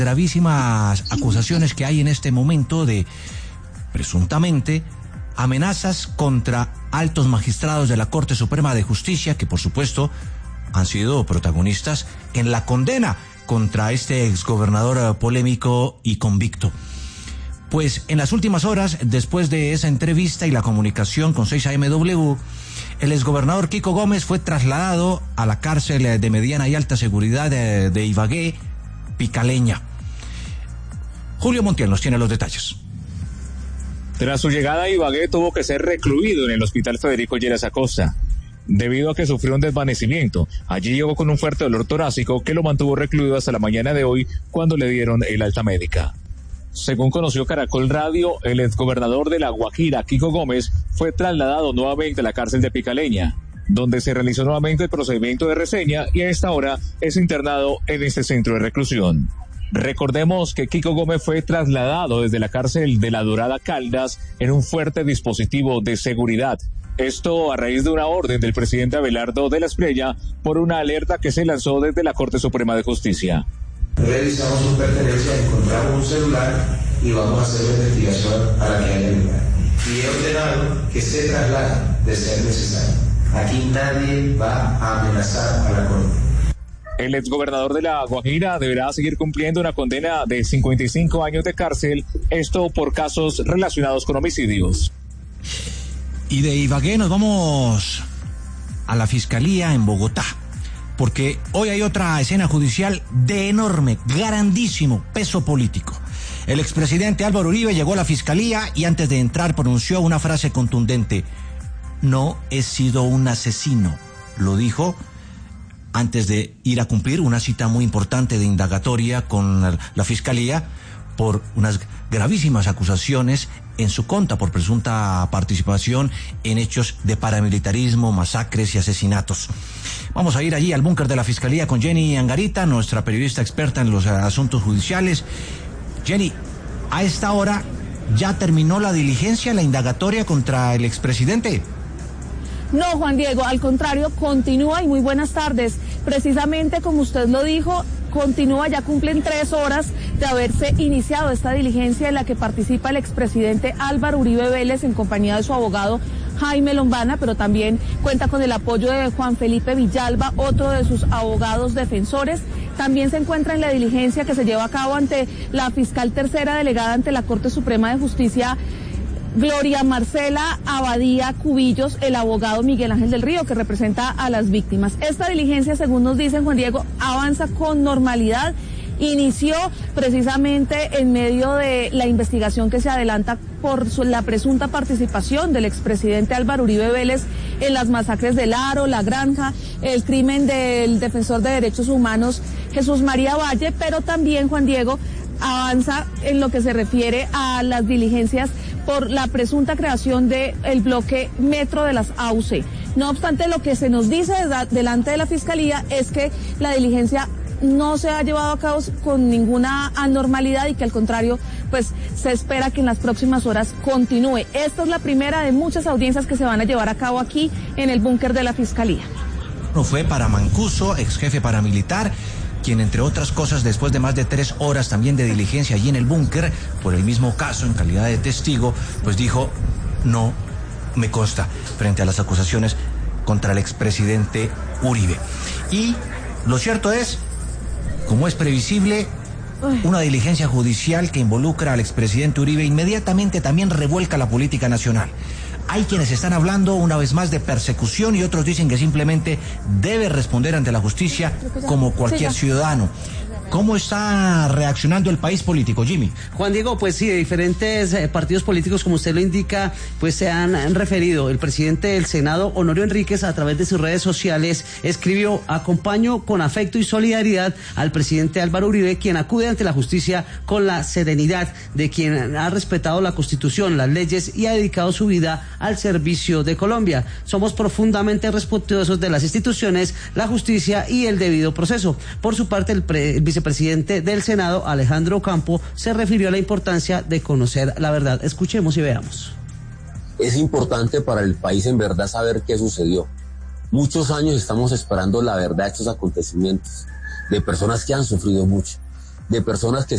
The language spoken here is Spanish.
Gravísimas acusaciones que hay en este momento de, presuntamente, amenazas contra altos magistrados de la Corte Suprema de Justicia, que por supuesto han sido protagonistas en la condena contra este exgobernador polémico y convicto. Pues en las últimas horas, después de esa entrevista y la comunicación con 6AMW, el exgobernador Kiko Gómez fue trasladado a la cárcel de mediana y alta seguridad de Ibagué, Picaleña. Julio Montiel nos tiene los detalles. Tras su llegada a Ibagué tuvo que ser recluido en el Hospital Federico Lleras Acosta, debido a que sufrió un desvanecimiento. Allí llegó con un fuerte dolor torácico que lo mantuvo recluido hasta la mañana de hoy, cuando le dieron el alta médica. Según conoció Caracol Radio, el exgobernador de La Guajira, Kiko Gómez, fue trasladado nuevamente a la cárcel de Picaleña, donde se realizó nuevamente el procedimiento de reseña y a esta hora es internado en este centro de reclusión. Recordemos que Kiko Gómez fue trasladado desde la cárcel de La Dorada Caldas en un fuerte dispositivo de seguridad. Esto a raíz de una orden del presidente Abelardo de la Espriella por una alerta que se lanzó desde la Corte Suprema de Justicia. Revisamos su pertenencia, encontramos un celular y vamos a hacer la investigación a la que haya lugar. Y he ordenado que se traslade de ser necesario. Aquí nadie va a amenazar a la Corte. El exgobernador de La Guajira deberá seguir cumpliendo una condena de 55 años de cárcel, esto por casos relacionados con homicidios. Y de Ibagué nos vamos a la Fiscalía en Bogotá, porque hoy hay otra escena judicial de enorme, grandísimo peso político. El expresidente Álvaro Uribe llegó a la Fiscalía y antes de entrar pronunció una frase contundente: no he sido un asesino, lo dijo antes de ir a cumplir una cita muy importante de indagatoria con la Fiscalía por unas gravísimas acusaciones en su contra por presunta participación en hechos de paramilitarismo, masacres y asesinatos. Vamos a ir allí al búnker de la Fiscalía con Jenny Angarita, nuestra periodista experta en los asuntos judiciales. Jenny, a esta hora ya terminó la diligencia, la indagatoria contra el expresidente. No, Juan Diego, al contrario, continúa y muy buenas tardes. Precisamente como usted lo dijo, continúa, ya cumplen 3 horas de haberse iniciado esta diligencia en la que participa el expresidente Álvaro Uribe Vélez en compañía de su abogado Jaime Lombana, pero también cuenta con el apoyo de Juan Felipe Villalba, otro de sus abogados defensores. También se encuentra en la diligencia que se lleva a cabo ante la fiscal tercera delegada ante la Corte Suprema de Justicia, Gloria Marcela Abadía Cubillos, el abogado Miguel Ángel del Río, que representa a las víctimas. Esta diligencia, según nos dicen, Juan Diego, avanza con normalidad. Inició precisamente en medio de la investigación que se adelanta por la presunta participación del expresidente Álvaro Uribe Vélez en las masacres del Aro, La Granja, el crimen del defensor de derechos humanos Jesús María Valle, pero también, Juan Diego, avanza en lo que se refiere a las diligencias por la presunta creación del bloque Metro de las AUC. No obstante, lo que se nos dice delante de la Fiscalía es que la diligencia no se ha llevado a cabo con ninguna anormalidad y que al contrario, pues se espera que en las próximas horas continúe. Esta es la primera de muchas audiencias que se van a llevar a cabo aquí en el búnker de la Fiscalía. No fue para Mancuso, ex jefe paramilitar, quien entre otras cosas, después de más de 3 horas también de diligencia allí en el búnker, por el mismo caso en calidad de testigo, pues dijo: no me consta, frente a las acusaciones contra el expresidente Uribe. Y lo cierto es, como es previsible, una diligencia judicial que involucra al expresidente Uribe inmediatamente también revuelca la política nacional. Hay quienes están hablando una vez más de persecución y otros dicen que simplemente debe responder ante la justicia como cualquier ciudadano. ¿Cómo está reaccionando el país político, Jimmy? Juan Diego, pues sí, de diferentes partidos políticos, como usted lo indica, pues se han referido. El presidente del Senado, Honorio Enríquez, a través de sus redes sociales, escribió: acompaño con afecto y solidaridad al presidente Álvaro Uribe, quien acude ante la justicia con la serenidad de quien ha respetado la Constitución, las leyes y ha dedicado su vida al servicio de Colombia. Somos profundamente respetuosos de las instituciones, la justicia y el debido proceso. Por su parte, el vicepresidente del Senado, Alejandro Ocampo, se refirió a la importancia de conocer la verdad. Escuchemos y veamos. Es importante para el país en verdad saber qué sucedió. Muchos años estamos esperando la verdad de estos acontecimientos, de personas que han sufrido mucho, de personas que